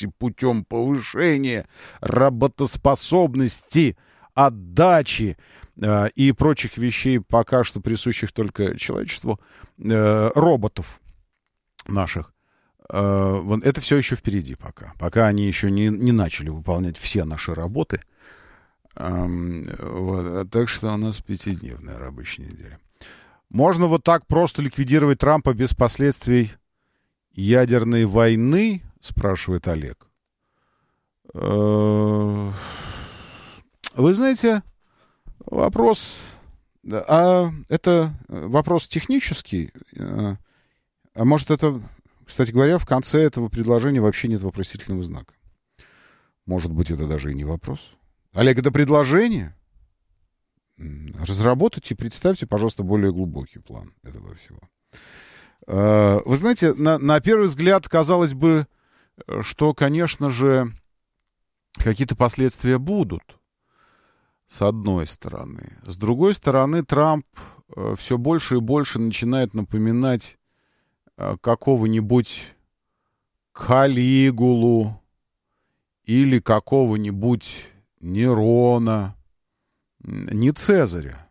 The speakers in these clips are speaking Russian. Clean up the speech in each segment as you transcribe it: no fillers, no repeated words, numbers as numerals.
путем повышения работоспособности, отдачи и прочих вещей, пока что присущих только человечеству, роботов наших. Это все еще впереди пока они еще не начали выполнять все наши работы. Так что у нас 5-дневная рабочая неделя. Можно вот так просто ликвидировать Трампа без последствий ядерной войны, спрашивает Олег. Вы знаете, вопрос... это вопрос технический. А может, это... Кстати говоря, в конце этого предложения вообще нет вопросительного знака. Может быть, это даже и не вопрос. Олег, это предложение? Разработайте и представьте, пожалуйста, более глубокий план этого всего. Вы знаете, на первый взгляд казалось бы, что, конечно же, какие-то последствия будут, с одной стороны. С другой стороны, Трамп все больше и больше начинает напоминать какого-нибудь Калигулу или какого-нибудь Нерона, не Цезаря.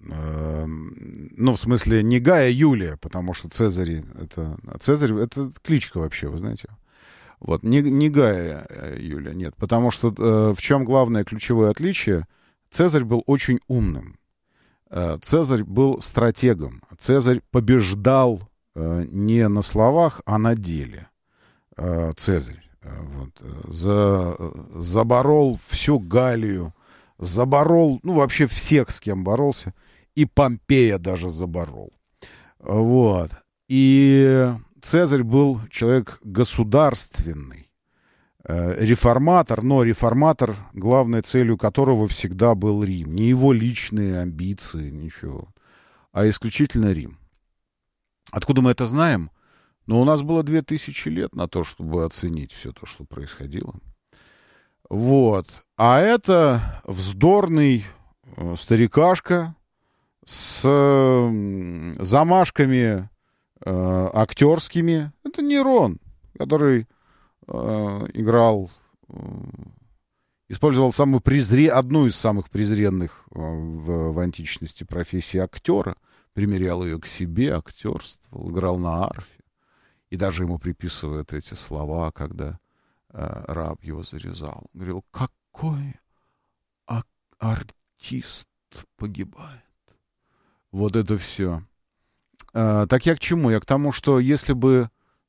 В смысле, не Гая Юлия, потому что Цезарь это кличка вообще, вы знаете. Вот, не Гая Юлия, нет. Потому что в чем главное ключевое отличие? Цезарь был очень умным. Цезарь был стратегом. Цезарь побеждал не на словах, а на деле. Цезарь заборол всю Галлию, заборол, вообще всех, с кем боролся, и Помпея даже заборол. Вот. И Цезарь был человек государственный, реформатор, но реформатор, главной целью которого всегда был Рим. Не его личные амбиции, ничего, а исключительно Рим. Откуда мы это знаем? У нас было 2000 лет на то, чтобы оценить все то, что происходило. Вот. А это вздорный старикашка с замашками актерскими. Это Нерон, который использовал одну из самых презренных в античности профессий актера, примерял ее к себе, актерствовал, играл на арфе. И даже ему приписывают эти слова, когда раб его зарезал. Говорил, какой артист погибает. Вот это все. Так я к чему? Я к тому, что если бы,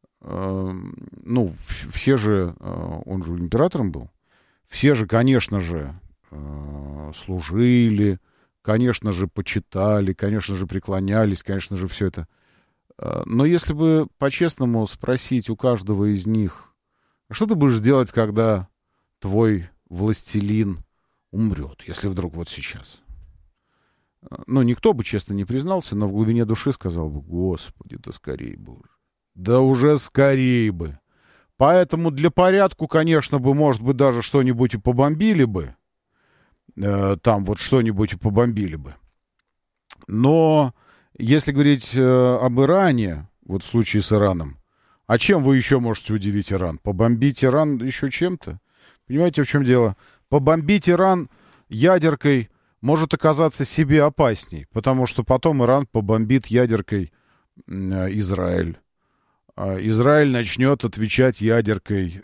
все же, он же императором был, все же, конечно же, служили, конечно же, почитали, конечно же, преклонялись, конечно же, все это. Но если бы по-честному спросить у каждого из них, что ты будешь делать, когда твой властелин умрет, если вдруг вот сейчас? Никто бы честно не признался, но в глубине души сказал бы, Господи, да скорей бы уже. Да уже скорей бы. Поэтому для порядку, конечно бы, может быть, даже что-нибудь и побомбили бы. Там вот что-нибудь и побомбили бы. Но если говорить об Иране, вот в случае с Ираном, а чем вы еще можете удивить Иран? Побомбить Иран еще чем-то? Понимаете, в чем дело? Побомбить Иран ядеркой может оказаться себе опасней, потому что потом Иран побомбит ядеркой Израиль. Израиль начнет отвечать ядеркой.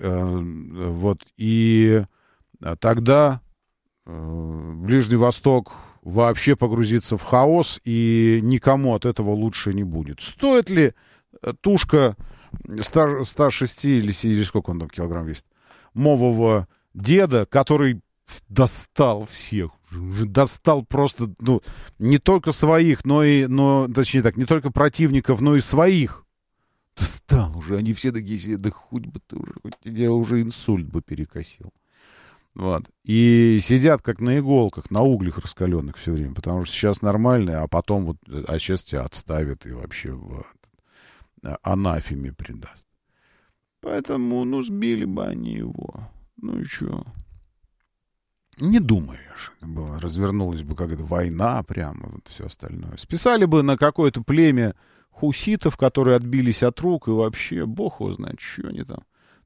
И тогда Ближний Восток вообще погрузится в хаос, и никому от этого лучше не будет. Стоит ли тушка 106 или сколько он там килограмм весит, мового деда, который достал всех, уже достал просто, не только своих, не только противников, но и своих. Достал уже, они все такие сидят, да хоть бы ты уже, я уже инсульт бы перекосил. Вот. И сидят как на иголках, на углях раскаленных все время, потому что сейчас нормально, а потом сейчас тебя отставят и вообще в анафеме предаст. Поэтому, сбили бы они его. И что? Не думаешь, развернулась бы какая-то война прямо, все остальное. Списали бы на какое-то племя хуситов, которые отбились от рук, и вообще, бог его знает, что они там.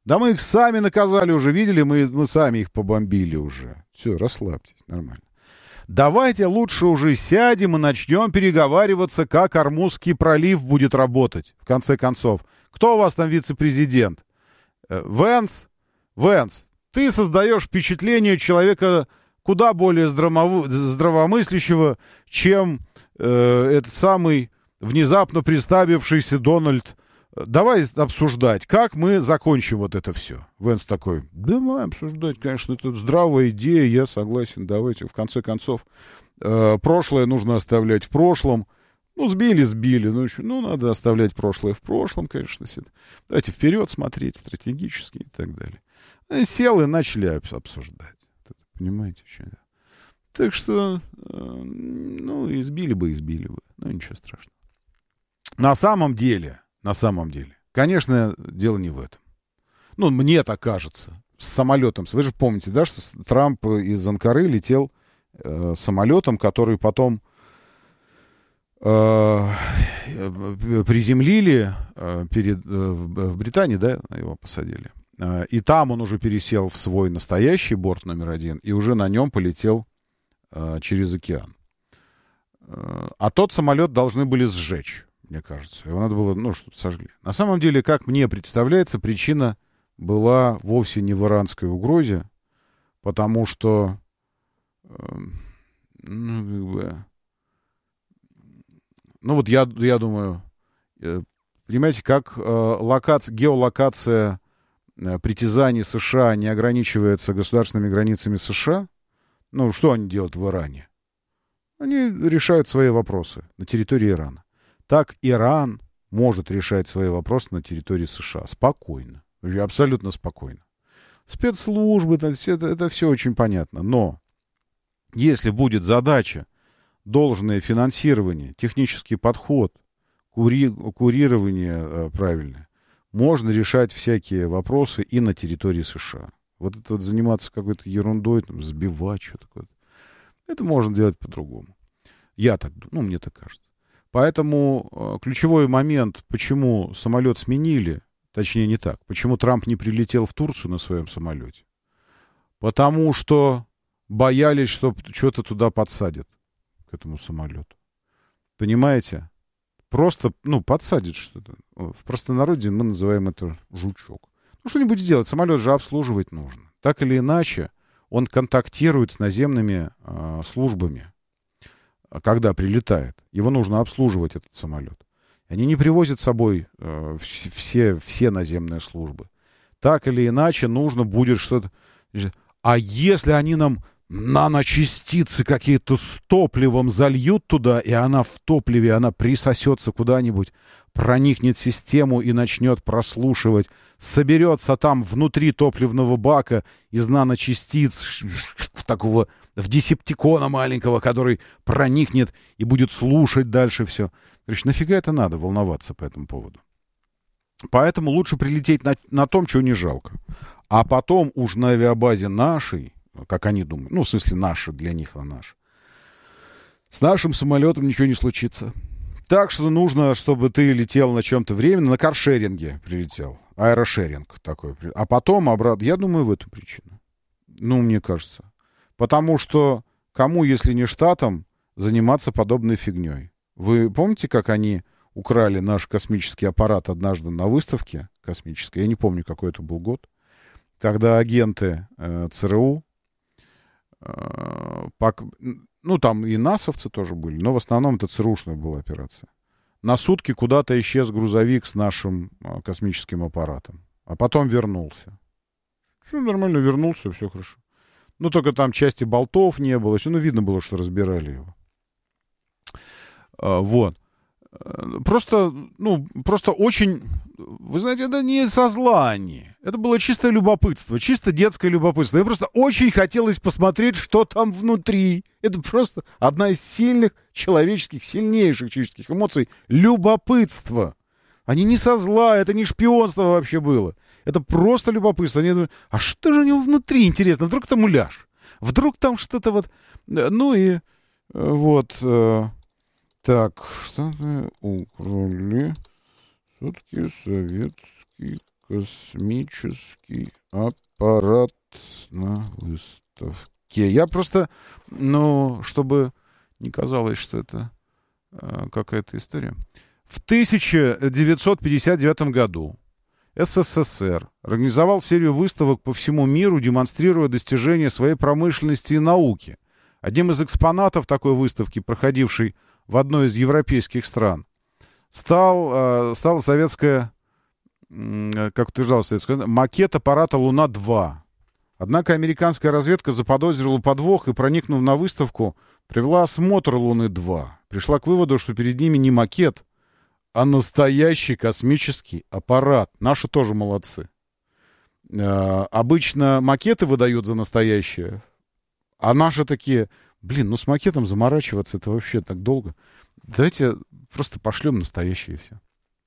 Да мы их сами наказали уже, видели, мы сами их побомбили уже. Все, расслабьтесь, нормально. Давайте лучше уже сядем и начнем переговариваться, как Ормузский пролив будет работать, в конце концов. Кто у вас там вице-президент? Венс? Венс, ты создаешь впечатление человека куда более здравомыслящего, чем этот самый внезапно представившийся Дональд. Давай обсуждать, как мы закончим вот это все. Венс такой: давай обсуждать, конечно, это здравая идея, я согласен, давайте, в конце концов, прошлое нужно оставлять в прошлом. Ну, сбили, надо оставлять прошлое в прошлом, конечно. Давайте вперед смотреть стратегически и так далее. Сел и начали обсуждать. Понимаете, что? Так что, избили бы. Ну, ничего страшного. На самом деле, конечно, дело не в этом. Ну, мне так кажется. С самолетом. Вы же помните, да, что Трамп из Анкары летел самолетом, который потом приземлили в Британии, да, его посадили. И там он уже пересел в свой настоящий борт номер 1 и уже на нем полетел через океан. А тот самолет должны были сжечь, мне кажется. Его надо было, чтобы сожгли. На самом деле, как мне представляется, причина была вовсе не в иранской угрозе, потому что, я думаю, понимаете, как геолокация притязаний США не ограничивается государственными границами США. Что они делают в Иране? Они решают свои вопросы на территории Ирана. Так Иран может решать свои вопросы на территории США. Спокойно. Абсолютно спокойно. Спецслужбы, это все очень понятно. Но если будет задача, должное финансирование, технический подход, курирование правильное, можно решать всякие вопросы и на территории США. Вот это заниматься какой-то ерундой, сбивать что-то такое. Это можно делать по-другому. Мне так кажется. Поэтому ключевой момент, почему самолет сменили, точнее не так, почему Трамп не прилетел в Турцию на своем самолете? Потому что боялись, что что-то туда подсадят, к этому самолету. Понимаете? Просто, подсадит что-то. В простонародье мы называем это жучок. Что-нибудь сделать. Самолет же обслуживать нужно. Так или иначе, он контактирует с наземными службами, когда прилетает. Его нужно обслуживать, этот самолет. Они не привозят с собой все наземные службы. Так или иначе, нужно будет что-то... А если они нам наночастицы какие-то с топливом зальют туда, и она в топливе, она присосется куда-нибудь, проникнет в систему и начнет прослушивать, соберется там внутри топливного бака из наночастиц в десептикона маленького, который проникнет и будет слушать дальше все. Короче, нафига это надо волноваться по этому поводу? Поэтому лучше прилететь на том, чего не жалко. А потом уж на авиабазе нашей, как они думают, в смысле наши, для них, а наш, с нашим самолетом ничего не случится. Так что нужно, чтобы ты летел на чем-то временно, на каршеринге прилетел, аэрошеринг такой. А потом обратно, я думаю, в эту причину. Мне кажется. Потому что кому, если не штатам, заниматься подобной фигней? Вы помните, как они украли наш космический аппарат однажды на выставке космической? Я не помню, какой это был год. Когда агенты ЦРУ, там и насовцы тоже были, но в основном это ЦРУшная была операция. На сутки куда-то исчез грузовик с нашим космическим аппаратом. А потом вернулся. Все нормально, вернулся, все хорошо. Только там части болтов не было. Видно было, что разбирали его. Вот. Просто очень... Вы знаете, это не со зла они. Это было чисто любопытство, чисто детское любопытство. Мне просто очень хотелось посмотреть, что там внутри. Это просто одна из сильнейших человеческих эмоций. Любопытство. Они не со зла, это не шпионство вообще было. Это просто любопытство. Они думают, а что же у него внутри, интересно? Вдруг там муляж? Вдруг там что-то вот... Так, что украли все-таки советский Космический аппарат на выставке. Я просто, чтобы не казалось, что это какая-то история. В 1959 году СССР организовал серию выставок по всему миру, демонстрируя достижения своей промышленности и науки. Одним из экспонатов такой выставки, проходившей в одной из европейских стран, стала советская, как утверждалось, макет аппарата «Луна-2». Однако американская разведка заподозрила подвох и, проникнув на выставку, провела осмотр Луны-2. Пришла к выводу, что перед ними не макет, а настоящий космический аппарат. Наши тоже молодцы. Обычно макеты выдают за настоящие, а наши такие, с макетом заморачиваться, это вообще так долго. Давайте просто пошлем настоящее и все.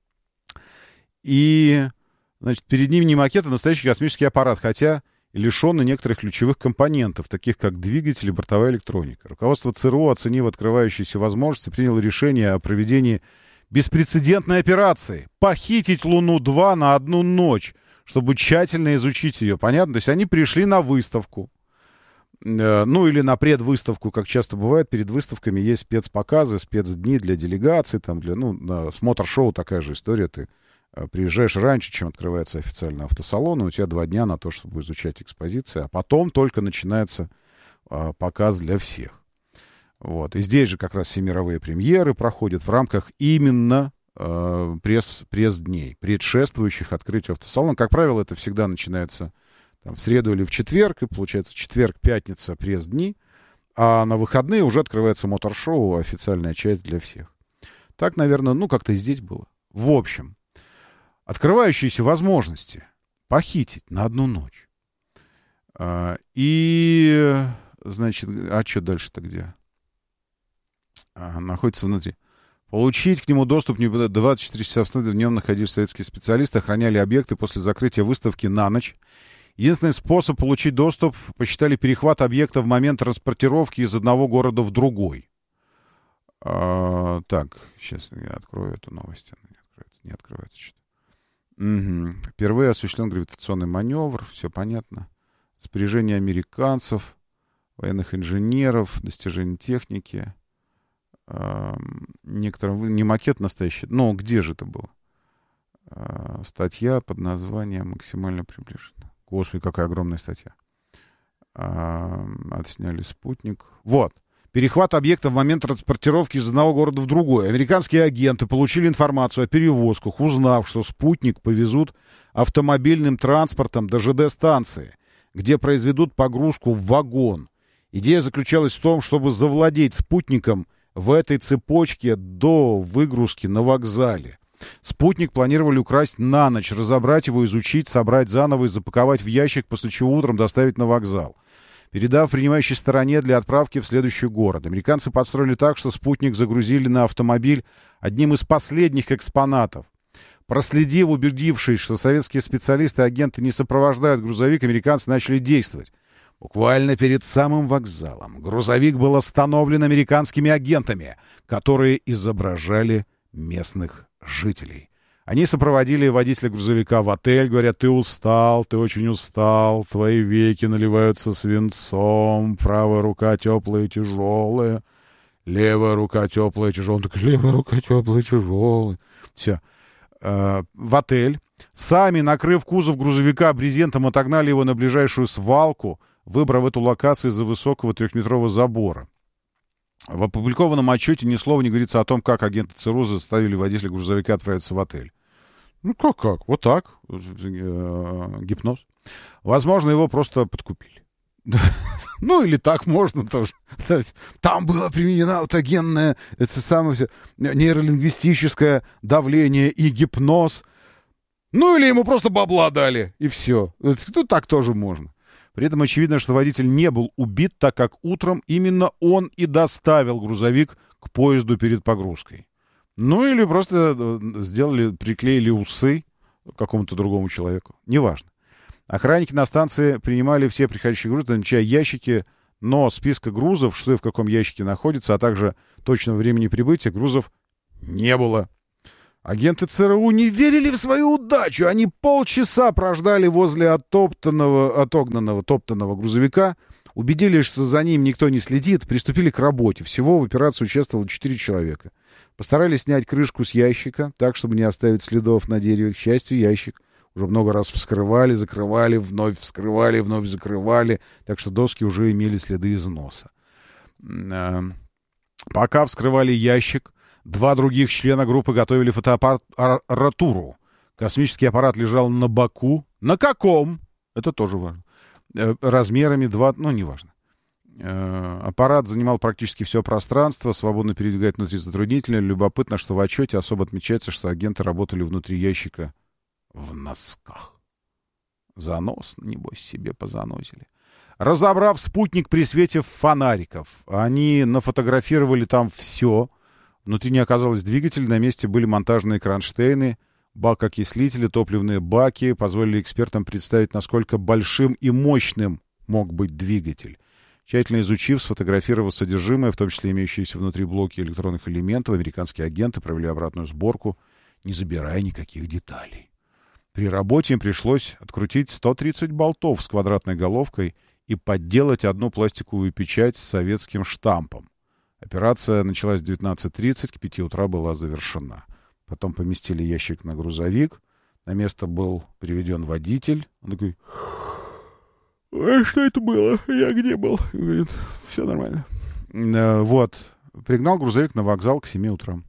И, перед ними не макет, а настоящий космический аппарат, хотя лишенный некоторых ключевых компонентов, таких как двигатель и бортовая электроника. Руководство ЦРУ, оценив открывающиеся возможности, приняло решение о проведении беспрецедентной операции — похитить Луну-2 на одну ночь, чтобы тщательно изучить ее. Понятно? То есть они пришли на выставку, или на предвыставку, как часто бывает. Перед выставками есть спецпоказы, спецдни для делегаций, смотр-шоу, такая же история. Ты приезжаешь раньше, чем открывается официально автосалон, и у тебя 2 дня на то, чтобы изучать экспозиции, а потом только начинается показ для всех. Вот. И здесь же как раз все мировые премьеры проходят в рамках именно пресс-дней, предшествующих открытию автосалона. Как правило, это всегда начинается в среду или в четверг, и получается четверг, пятница, пресс-дни, а на выходные уже открывается мотор-шоу, официальная часть для всех. Так, наверное, как-то и здесь было. В общем, открывающиеся возможности похитить на одну ночь. И, что дальше-то где? Находится внутри. Получить к нему доступ не 24 часа в днем находились советские специалисты, охраняли объекты после закрытия выставки на ночь. Единственный способ получить доступ посчитали перехват объекта в момент транспортировки из одного города в другой. Так, сейчас я открою эту новость. Она не открывается что-то. Впервые осуществлен гравитационный маневр, все понятно. Распоряжение американцев, военных инженеров, достижения техники. Некоторым не макет настоящий. Где же это было? Статья под названием «Максимально приближенно». Господи, какая огромная статья. Отсняли спутник. Вот. Перехват объекта в момент транспортировки из одного города в другой. Американские агенты получили информацию о перевозках, узнав, что спутник повезут автомобильным транспортом до ЖД-станции, где произведут погрузку в вагон. Идея заключалась в том, чтобы завладеть спутником в этой цепочке до выгрузки на вокзале. Спутник планировали украсть на ночь, разобрать его, изучить, собрать заново и запаковать в ящик, после чего утром доставить на вокзал, передав принимающей стороне для отправки в следующий город. Американцы подстроили так, что спутник загрузили на автомобиль одним из последних экспонатов. Проследив, убедившись, что советские специалисты и агенты не сопровождают грузовик, американцы начали действовать. Буквально перед самым вокзалом грузовик был остановлен американскими агентами, которые изображали местных жителей. Они сопроводили водителя грузовика в отель, говорят: ты устал, ты очень устал, твои веки наливаются свинцом, правая рука теплая и тяжелая, левая рука теплая и тяжелая. Он такой: левая рука теплая и тяжелая. Все. В отель. Сами, накрыв кузов грузовика брезентом, отогнали его на ближайшую свалку, выбрав эту локацию из-за высокого 3-метрового забора. В опубликованном отчете ни слова не говорится о том, как агенты ЦРУ заставили водителя грузовика отправиться в отель. Как? Вот так. Гипноз. Возможно, его просто подкупили. Или так можно тоже. Там было применено аутогенное, нейролингвистическое давление и гипноз. Или ему просто бабла дали, и все. Так тоже можно. При этом очевидно, что водитель не был убит, так как утром именно он и доставил грузовик к поезду перед погрузкой. Или просто приклеили усы какому-то другому человеку. Неважно. Охранники на станции принимали все приходящие грузы, отмечая ящики, но списка грузов, что и в каком ящике находится, а также точного времени прибытия грузов не было. Агенты ЦРУ не верили в свою удачу. Они полчаса прождали возле топтанного грузовика, убедились, что за ним никто не следит, приступили к работе. Всего в операции участвовало 4 человека. Постарались снять крышку с ящика, так, чтобы не оставить следов на дереве. К счастью, ящик уже много раз вскрывали, закрывали, вновь вскрывали, вновь закрывали, так что доски уже имели следы износа. Пока вскрывали ящик, 2 других члена группы готовили фотоаппаратуру. Космический аппарат лежал на боку. На каком? Это тоже важно. Размерами 2... Ну, неважно. Аппарат занимал практически все пространство, свободно передвигать внутри затруднительно. Любопытно, что в отчете особо отмечается, что агенты работали внутри ящика в носках. Занос, небось, себе позаносили. Разобрав спутник при свете фонариков, они нафотографировали там все. Внутри не оказалось двигателя, на месте были монтажные кронштейны, бак-окислители, топливные баки. Позволили экспертам представить, насколько большим и мощным мог быть двигатель. Тщательно изучив, сфотографировав содержимое, в том числе имеющиеся внутри блоки электронных элементов, американские агенты провели обратную сборку, не забирая никаких деталей. При работе им пришлось открутить 130 болтов с квадратной головкой и подделать одну пластиковую печать с советским штампом. Операция началась в 19:30, к 5 утра была завершена. Потом поместили ящик на грузовик. На место был приведен водитель. Он такой: что это было? Я где был? Говорит: все нормально. Вот. Пригнал грузовик на вокзал к 7 утра.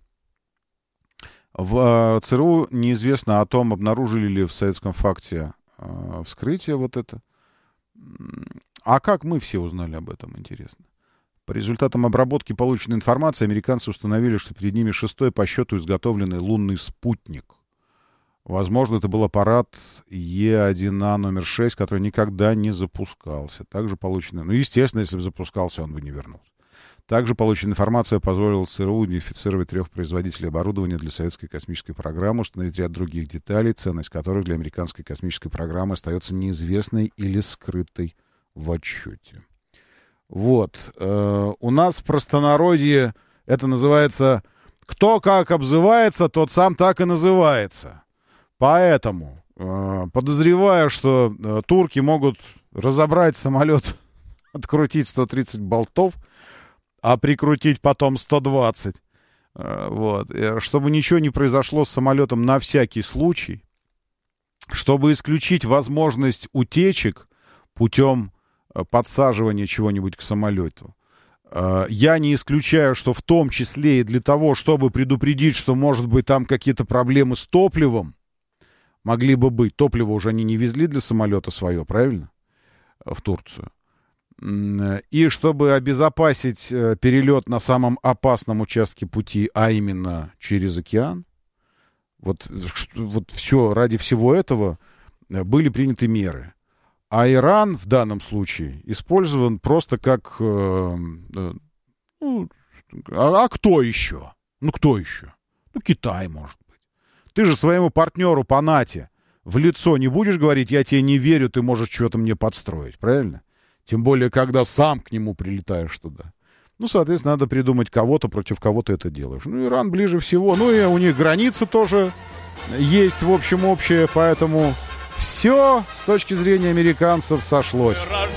В ЦРУ неизвестно о том, обнаружили ли в советском факте вскрытие вот это. А как мы все узнали об этом, интересно? По результатам обработки полученной информации американцы установили, что перед ними 6-й по счету изготовленный лунный спутник. Возможно, это был аппарат Е1А номер 6, который никогда не запускался. Также полученная... Ну, естественно, если бы запускался, он бы не вернулся. Также полученная информация позволила ЦРУ идентифицировать 3 производителей оборудования для советской космической программы, установить ряд других деталей, ценность которых для американской космической программы остается неизвестной или скрытой в отчете. Вот. У нас в простонародье это называется «кто как обзывается, тот сам так и называется». Поэтому, подозреваю, что турки могут разобрать самолет, открутить 130 болтов, а прикрутить потом 120. Вот. Чтобы ничего не произошло с самолетом на всякий случай, чтобы исключить возможность утечек путем подсаживания чего-нибудь к самолету. Я не исключаю, что в том числе и для того, чтобы предупредить, что, может быть, там какие-то проблемы с топливом могли бы быть. Топливо уже они не везли для самолета свое, правильно? В Турцию. И чтобы обезопасить перелет на самом опасном участке пути, а именно через океан, вот все, ради всего этого были приняты меры. А Иран в данном случае использован просто как... а кто еще? Ну, кто еще? Ну, Китай, может быть. Ты же своему партнеру по НАТО в лицо не будешь говорить: я тебе не верю, ты можешь что-то мне подстроить, правильно? Тем более, когда сам к нему прилетаешь туда. Ну, соответственно, надо придумать кого-то, против кого ты это делаешь. Ну, Иран ближе всего. Ну, и у них границы тоже есть, в общем, общее, поэтому... Все с точки зрения американцев сошлось.